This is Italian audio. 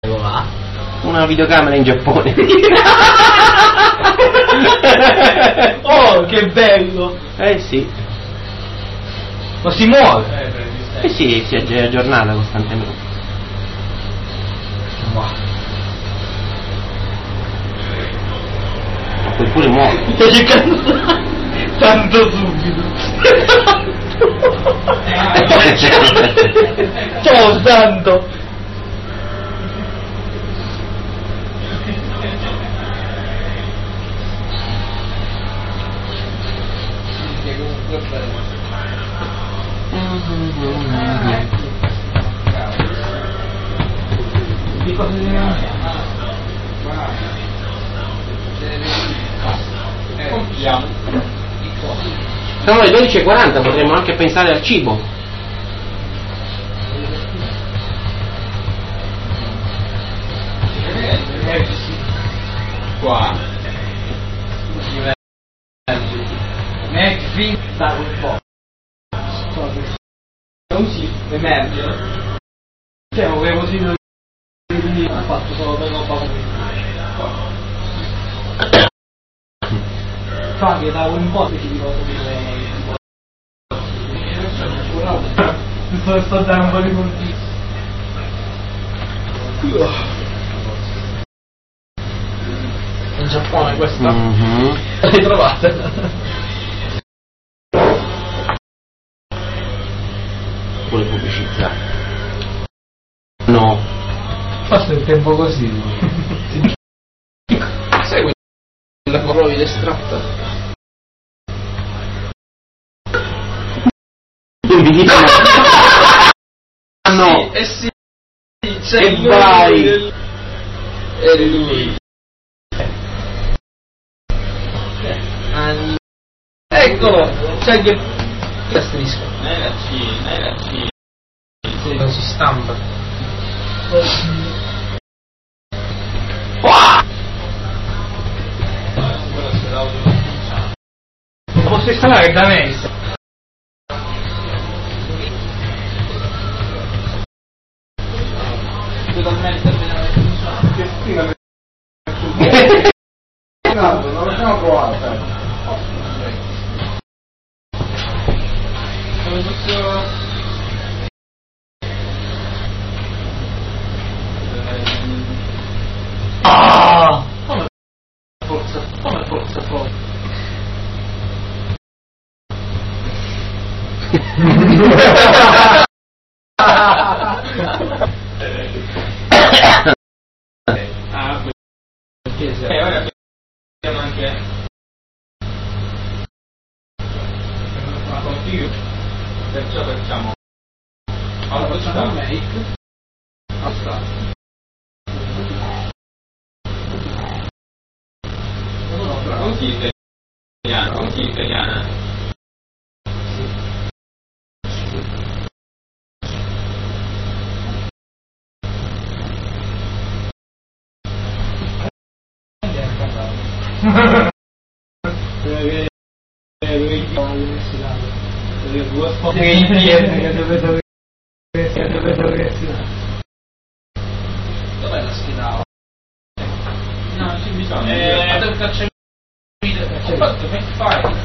Una videocamera in Giappone. Oh, che bello! Sì. Ma si muove? Sì, si è aggiornata costantemente. Wow. Ma poi pure muove. Stai cercando tanto subito. Ciao tanto. Sono le 12:40, potremmo anche pensare al cibo. Qua Mac sta un po'. Non si emerge. Cioè, avevo così non ha fatto solo per roba fa che da un po' ti dico sto dando un po' di consigli. In Giappone questa l'hai trovata? Vuole pubblicizzare? No. Passa il tempo così. Sai quella provi l'estratta? Non vi dico no. Sì, c'è e vai. È lui. Eccolo, c'è che asterisco. La C. Sì, non si stampa. Lo posso installare da me? Totalmente non lo stiamo provando. Come posso... Ah! Come forza. Perché ora abbiamo anche una config, perciò facciamo allora make config italiana. Dov'è la scheda? No, non c'è bisogno. Fate un cacciavite. Ho fatto make file.